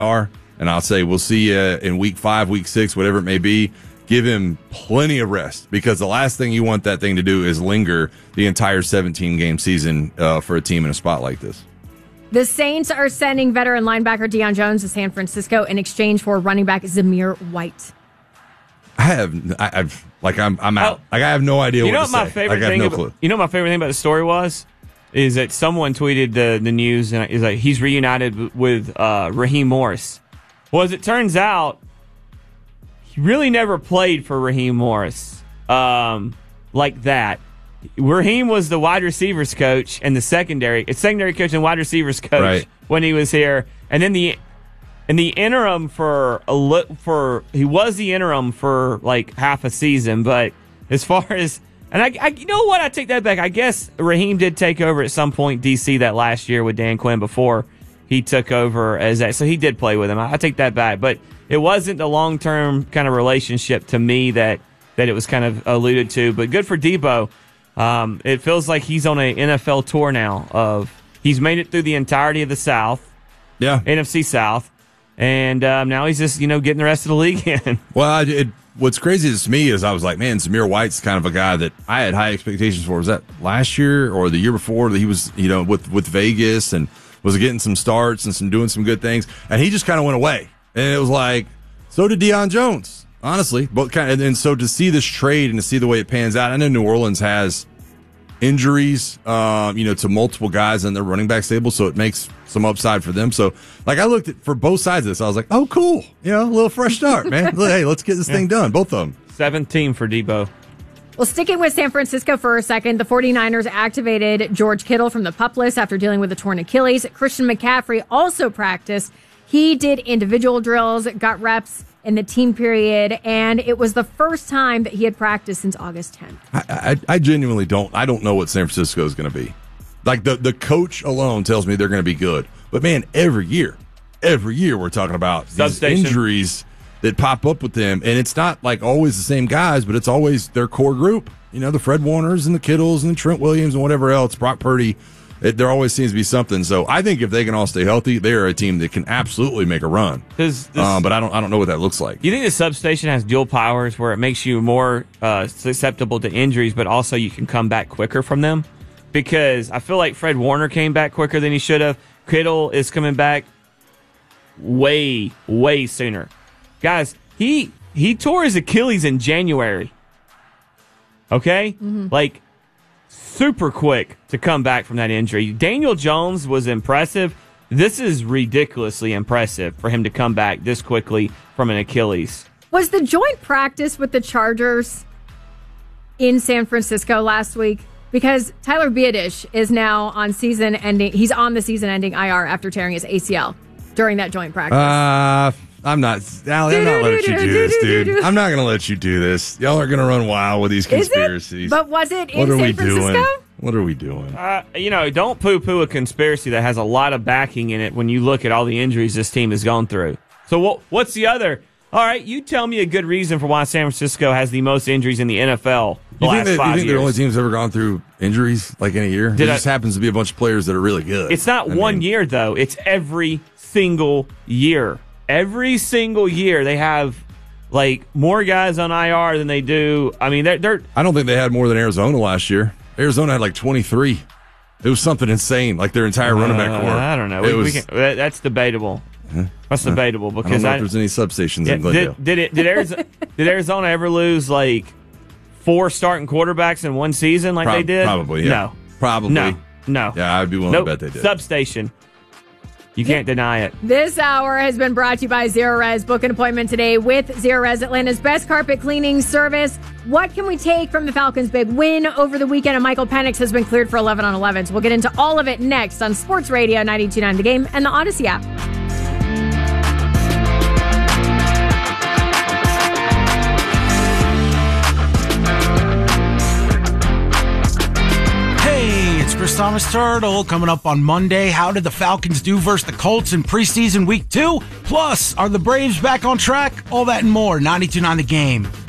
are, and I'll say we'll see you in week 5, week 6, whatever it may be. Give him plenty of rest, because the last thing you want that thing to do is linger the entire 17-game season for a team in a spot like this. The Saints are sending veteran linebacker Deion Jones to San Francisco in exchange for running back Zamir White. I'm out. Like I have no idea what to say. My favorite I have no clue. You know what my favorite thing about the story was? Is that someone tweeted the news, and is like he's reunited with Raheem Morris. Well, as it turns out, he really never played for Raheem Morris like that. Raheem was the wide receivers coach and the secondary coach and wide receivers coach when he was here, and then in the interim he was the interim for like half a season. But as far as I you know what, I take that back. I guess Raheem did take over at some point DC that last year with Dan Quinn before he took over as that, so he did play with him. I take that back, but it wasn't the long term kind of relationship to me that it was kind of alluded to. But good for Debo. It feels like he's on an NFL tour now. He's made it through the entirety of the South, NFC South, and now he's just getting the rest of the league in. Well, what's crazy to me is I was like, man, Zamir White's kind of a guy that I had high expectations for. Was that last year or the year before that he was with Vegas and was getting some starts and doing some good things, and he just kind of went away. And it was like, so did Deion Jones, honestly. But and so to see this trade and to see the way it pans out, I know New Orleans has injuries, to multiple guys in their running back stable, so it makes some upside for them. So, like, I looked at for both sides of this, I was like, oh, cool, a little fresh start, man. Hey, let's get this thing done, both of them. 17 for Debo. Well, sticking with San Francisco for a second, the 49ers activated George Kittle from the PUP list after dealing with a torn Achilles. Christian McCaffrey also practiced. He did individual drills, got reps in the team period, and it was the first time that he had practiced since August 10th. I genuinely don't know what San Francisco is going to be. Like, the coach alone tells me they're going to be good. But, man, every year we're talking about these injuries that pop up with them, and it's not like always the same guys, but it's always their core group. The Fred Warners and the Kittles and the Trent Williams and whatever else, Brock Purdy. There always seems to be something. So I think if they can all stay healthy, they're a team that can absolutely make a run. But I don't know what that looks like. You think the substation has dual powers where it makes you more susceptible to injuries, but also you can come back quicker from them? Because I feel like Fred Warner came back quicker than he should have. Kittle is coming back way, way sooner. Guys, he tore his Achilles in January. Okay? Mm-hmm. Like, super quick to come back from that injury. Daniel Jones was impressive. This is ridiculously impressive for him to come back this quickly from an Achilles. Was the joint practice with the Chargers in San Francisco last week? Because Tyler Biadasz is now on season-ending. He's on the season-ending IR after tearing his ACL during that joint practice. I'm not, Allie, I'm not letting you do this, dude. I'm not going to let you do this. Y'all are going to run wild with these conspiracies. But was it in San Francisco? What are we doing? Don't poo-poo a conspiracy that has a lot of backing in it when you look at all the injuries this team has gone through. So what's the other? All right, you tell me a good reason for why San Francisco has the most injuries in the NFL the last 5 years. You think they're the only team that's ever gone through injuries like in a year? There just happens to be a bunch of players that are really good. It's not one year, though. It's every single year. Every single year they have like more guys on IR than they do. I mean, they're I don't think they had more than Arizona last year. Arizona had like 23. It was something insane, like their entire running back core. I don't know. That's debatable. That's debatable because I don't know if there's any substations in Glendale. Did Arizona ever lose like 4 starting quarterbacks in one season like they did? Probably, yeah. No. Probably. No. Yeah, I'd be willing to bet they did. Substation. You can't deny it. This hour has been brought to you by Zerorez. Book an appointment today with Zerorez, Atlanta's best carpet cleaning service. What can we take from the Falcons' big win over the weekend? And Michael Penix has been cleared for 11 on 11. So we'll get into all of it next on Sports Radio 92.9 The Game and the Odyssey app. Chris Thomas Turtle coming up on Monday. How did the Falcons do versus the Colts in preseason week 2? Plus, are the Braves back on track? All that and more. 92.9 The Game.